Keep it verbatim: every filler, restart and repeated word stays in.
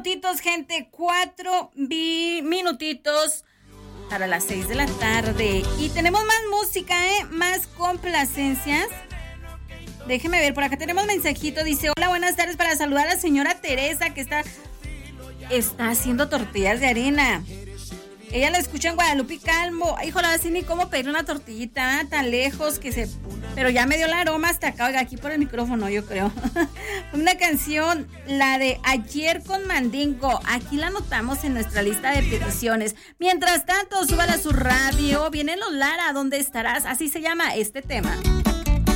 minutitos, gente. Cuatro vi- minutitos para las seis de la tarde. Y tenemos más música, ¿eh? Más complacencias. Déjeme ver, por acá tenemos mensajito. Dice, hola, buenas tardes, para saludar a la señora Teresa, que está, está haciendo tortillas de harina. Ella la escucha en Guadalupe Calmo. Híjole, así ni cómo pedir una tortillita ¿eh? tan lejos que se... Pero ya me dio el aroma hasta acá, oiga, aquí por el micrófono, yo creo. Una canción, la de Ayer con Mandingo. Aquí la anotamos en nuestra lista de peticiones. Mientras tanto, súbala a su radio. Viene los Lara, ¿dónde estarás? Así se llama este tema.